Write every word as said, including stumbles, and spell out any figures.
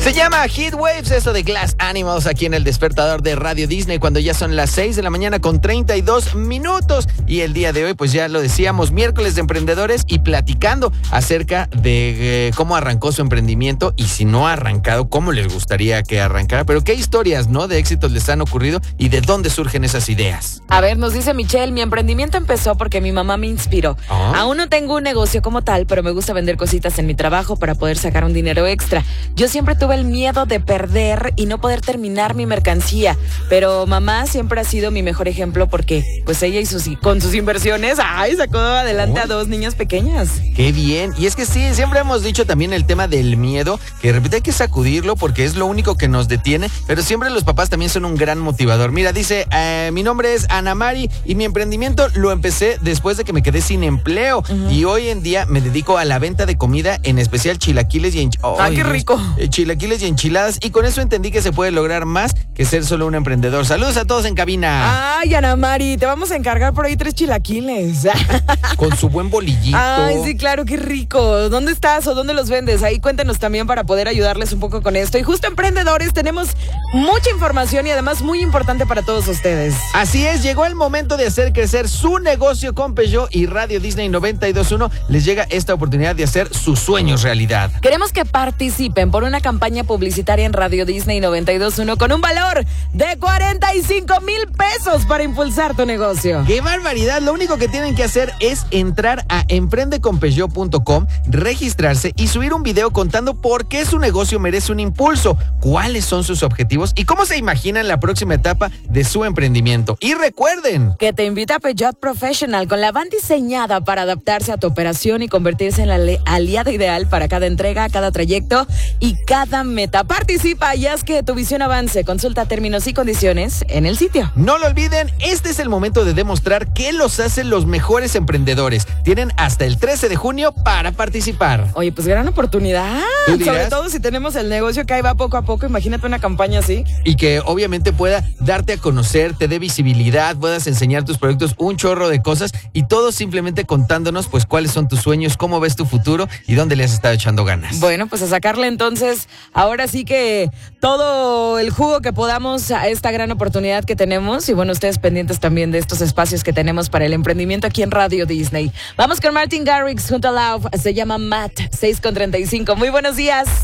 Se llama Heat Waves, eso de Glass Animals, aquí en el despertador de Radio Disney, cuando ya son las seis de la mañana con treinta y dos minutos. Y el día de hoy, pues ya lo decíamos, miércoles de emprendedores y platicando acerca de eh, cómo arrancó su emprendimiento y si no ha arrancado, cómo les gustaría que arrancara. Pero qué historias, ¿no?, de éxitos les han ocurrido y de dónde surgen esas ideas. A ver, nos dice Michelle, mi emprendimiento empezó porque mi mamá me inspiró. ¿Ah? Aún no tengo un negocio como tal, pero me gusta vender cositas en mi trabajo para poder sacar un dinero extra. Yo siempre tuve el miedo de perder y no poder terminar mi mercancía, pero mamá siempre ha sido mi mejor ejemplo porque pues ella y sus, con sus inversiones, ay, sacó adelante oh. a dos niñas pequeñas. Qué bien, y es que sí, siempre hemos dicho también el tema del miedo, que de repente hay que sacudirlo porque es lo único que nos detiene, pero siempre los papás también son un gran motivador. Mira, dice, eh, mi nombre es Ana Mari y mi emprendimiento lo empecé después de que me quedé sin empleo uh-huh. y hoy en día me dedico a la venta de comida, en especial chilaquiles y enchiladas. ¡Ah, qué rico! Eh, chilaquiles y enchiladas, y con eso entendí que se puede lograr más que ser solo un emprendedor. Saludos a todos en cabina. Ay, Ana Mari, te vamos a encargar por ahí tres chilaquiles. Con su buen bolillito. Ay, sí, claro, qué rico. ¿Dónde estás o dónde los vendes? Ahí cuéntenos también para poder ayudarles un poco con esto. Y justo emprendedores, tenemos mucha información y además muy importante para todos ustedes. Así es, llegó el momento de hacer crecer su negocio con Peugeot y Radio Disney noventa y dos punto uno les llega esta oportunidad de hacer sus sueños realidad. Queremos que participen por una campaña publicitaria en Radio Disney noventa y dos punto uno con un valor de cuarenta y cinco mil pesos para impulsar tu negocio. ¡Qué barbaridad! Lo único que tienen que hacer es entrar a emprende con peugeot punto com, registrarse y subir un video contando por qué su negocio merece un impulso, cuáles son sus objetivos y cómo se imaginan la próxima etapa de su emprendimiento. Y recuerden que te invita a Peugeot Professional, con la van diseñada para adaptarse a tu operación y convertirse en la aliada ideal para cada entrega, cada trayecto y cada meta. Participa y haz que tu visión avance. Consulta términos y condiciones en el sitio. No lo olviden, este es el momento de demostrar qué los hace los mejores emprendedores. Tienen hasta el trece de junio para participar. Oye, pues gran oportunidad. Sobre todo si tenemos el negocio que ahí va poco a poco. Imagínate una campaña así. Y que obviamente pueda darte a conocer, te dé visibilidad, puedas enseñar tus productos, un chorro de cosas y todo simplemente contándonos pues cuáles son tus sueños, cómo ves tu futuro y dónde le has estado echando ganas. Bueno, pues a sacarle entonces ahora sí que todo el jugo que podamos a esta gran oportunidad que tenemos y bueno, ustedes pendientes también de estos espacios que tenemos para el emprendimiento aquí en Radio Disney. Vamos con Martin Garrix junto a Love, se llama Matt, seis con treinta y cinco. Muy buenos días.